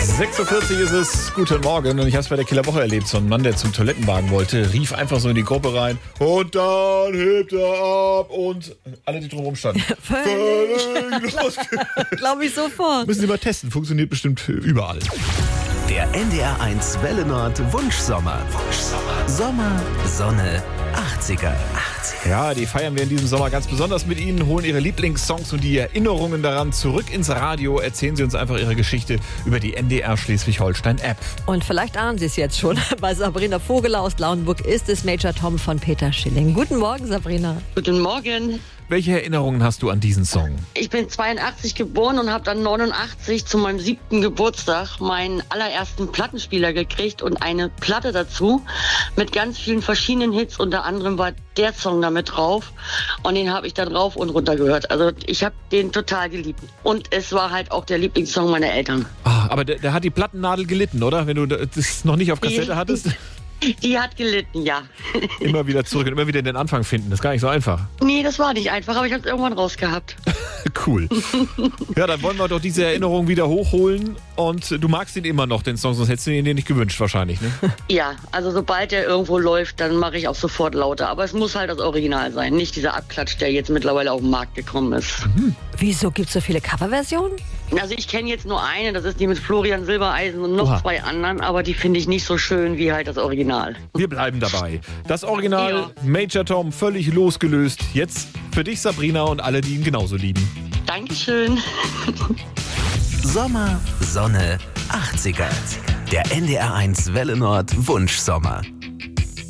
6:40 Uhr ist es. Guten Morgen. Und ich habe es bei der Killerwoche erlebt. So ein Mann, der zum Toilettenwagen wollte, rief einfach so in die Gruppe rein. Und dann hebt er ab. Und alle, die drumherum standen. Völlig los. Glaube ich sofort. Müssen Sie mal testen. Funktioniert bestimmt überall. Der NDR1 Welle Nord Wunschsommer. Sommer, Sonne, 80er. Ja, die feiern wir in diesem Sommer ganz besonders mit Ihnen, holen Ihre Lieblingssongs und die Erinnerungen daran zurück ins Radio. Erzählen Sie uns einfach Ihre Geschichte über die NDR Schleswig-Holstein-App. Und vielleicht ahnen Sie es jetzt schon. Bei Sabrina Vogeler aus Lauenburg ist es Major Tom von Peter Schilling. Guten Morgen, Sabrina. Guten Morgen. Welche Erinnerungen hast du an diesen Song? Ich bin 82 geboren und habe dann 89 zu meinem 7. Geburtstag meinen allerersten Plattenspieler gekriegt und eine Platte dazu mit ganz vielen verschiedenen Hits. Unter anderem war der Song da mit drauf und den habe ich dann rauf und runter gehört. Also ich habe den total geliebt. Und es war halt auch der Lieblingssong meiner Eltern. Ah, aber der hat die Plattennadel gelitten, oder? Wenn du das noch nicht auf Kassette hattest? Die hat gelitten, ja. Immer wieder zurück und immer wieder den Anfang finden. Das ist gar nicht so einfach. Nee, das war nicht einfach, aber ich habe es irgendwann rausgehabt. Cool. Ja, dann wollen wir doch diese Erinnerung wieder hochholen. Und du magst ihn immer noch, den Song, sonst hättest du ihn dir nicht gewünscht wahrscheinlich, ne? Ja, also sobald der irgendwo läuft, dann mache ich auch sofort lauter. Aber es muss halt das Original sein, nicht dieser Abklatsch, der jetzt mittlerweile auf den Markt gekommen ist. Wieso gibt es so viele Coverversionen? Also ich kenne jetzt nur eine, das ist die mit Florian Silbereisen und noch zwei anderen, aber die finde ich nicht so schön wie halt das Original. Wir bleiben dabei. Das Original, Ja. Major Tom, völlig losgelöst. Jetzt für dich, Sabrina, und alle, die ihn genauso lieben. Dankeschön. Sommer, Sonne, 80er. Der NDR1 Welle Nord Wunschsommer.